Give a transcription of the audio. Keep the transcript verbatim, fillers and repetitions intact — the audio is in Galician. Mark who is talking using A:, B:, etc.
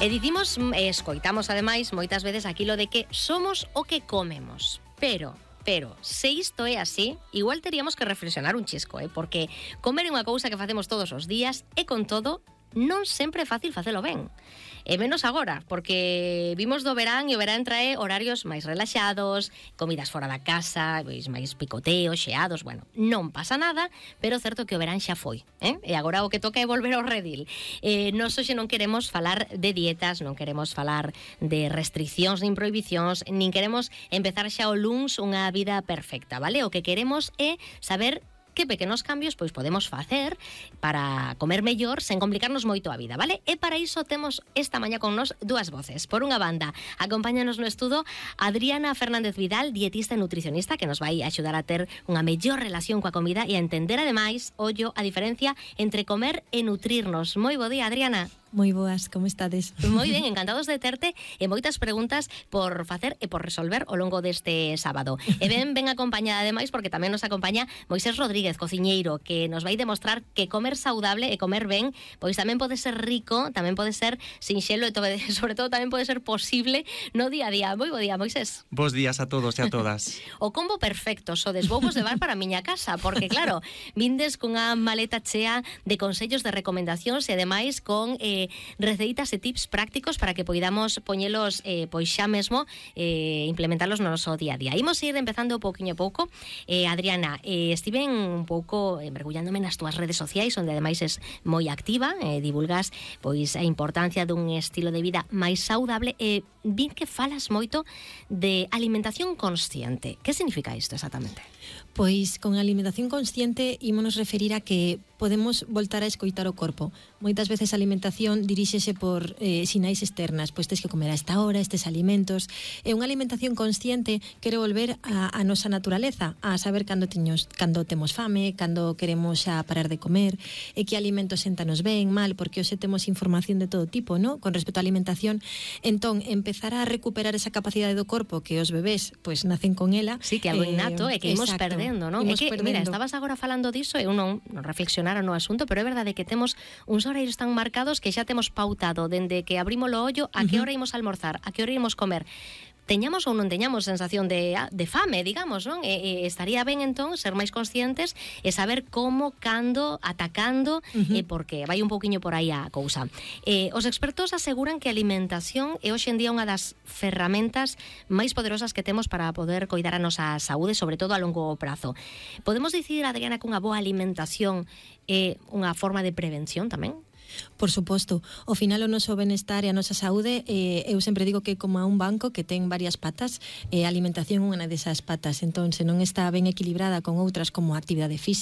A: E dicimos, e escoitamos ademais moitas veces aquilo de que somos o que comemos. Pero, pero, se isto é así, igual teríamos que reflexionar un chisco, eh? Porque comer é unha cousa que facemos todos os días e con todo non sempre é fácil facelo ben. E menos agora, porque vimos do verán e o verán trae horarios máis relaxados, comidas fora da casa, pois máis picoteos, xeados, bueno, non pasa nada, pero certo que o verán xa foi, eh? E agora o que toca é volver ao redil. Eh, nos hoxe non queremos falar de dietas, non queremos falar de restriccións nin prohibicións, nin queremos empezar xa o luns unha vida perfecta, vale? O que queremos é saber que pequenos cambios pois podemos facer para comer mellor sen complicarnos moito a vida, vale? E para iso temos esta mañá con nos dúas voces. Por unha banda, acompáñanos no estudo Adriana Fernández Vidal, dietista e nutricionista, que nos vai axudar a ter unha mellor relación coa comida e a entender ademais, ollo, a diferencia entre comer e nutrirnos. Moi bo día, Adriana.
B: Moi boas, como estades?
A: Moi ben, encantados de terte e moitas preguntas por facer e por resolver ao longo deste sábado. E ben, ben acompañada ademais porque tamén nos acompaña Moisés Rodríguez, cociñeiro, que nos vai demostrar que comer saudable e comer ben, pois tamén pode ser rico, tamén pode ser sinxelo e sobre todo tamén pode ser posible no día a día. Moi bo día, Moisés.
C: Bos días a todos e a todas.
A: O combo perfecto, sodes vou vos levar para a miña casa, porque claro, vindes cunha maleta chea de consellos, de recomendacións e ademais con eh, receitas e tips prácticos para que poidamos poñelos eh, pois xa mesmo eh, implementalos no noso día a día. Imos ir empezando pouquiño a pouco. eh, Adriana, eh, estiven un pouco eh, mergullándome nas túas redes sociais, onde ademais es moi activa, eh, divulgas pois a importancia dun estilo de vida máis saudable e eh, vin que falas moito de alimentación consciente. Que significa isto exactamente?
B: Pois con a alimentación consciente ímonos referir a que podemos voltar a escoitar o corpo. Moitas veces a alimentación diríxese por eh, sinais externas, pois tens que comer a esta hora, estes alimentos. E unha alimentación consciente quere volver a, a nosa naturaleza, a saber cando, teños, cando temos fame, cando queremos xa parar de comer, e que alimentos séntanos ben, mal, porque hoxe temos información de todo tipo, ¿no? Con respecto á alimentación. Entón, empezar a recuperar esa capacidade do corpo que os bebés pois nacen con ela.
A: Sí, que algo innato e eh, que imos perdendo, non? É que,
B: perdendo.
A: Mira, estabas agora falando diso e eu non, non reflexionara no asunto, pero é verdade que temos uns horarios tan marcados que xa temos pautado dende que abrimos o ollo a que hora imos almorzar, a que hora imos comer. Teñamos ou non teñamos sensación de, de fame, digamos, non? E, e estaría ben, entón, ser máis conscientes e saber como, cando, atacando, uh-huh. e porque vai un pouquiño por aí a cousa. Eh, os expertos aseguran que a alimentación é hoxe en día unha das ferramentas máis poderosas que temos para poder coidar a nosa saúde, sobre todo a longo prazo. Podemos dicir, Adriana, que unha boa alimentación é unha forma de prevención tamén?
B: Por suposto, ao final o noso benestar e a nosa saúde, eh, eu sempre digo que é como a un banco que ten varias patas, e a alimentación é unha desas patas, entón se non está ben equilibrada con outras como a actividade física,